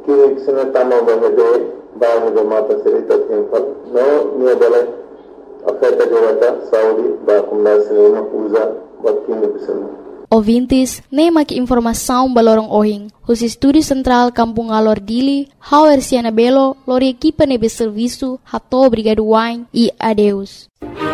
Kini sinatama bahede bahede mata serita timpal no nia bale afeta jawata Saudi ba kumna sinema usa bakini bisana. Ouvintes, nem aqui informação balorong ohing. Os estúdios central Kampung Alor Dili, Hauer Siana Belo, lor equipa nebe serviço, hato obrigado wine e adeus.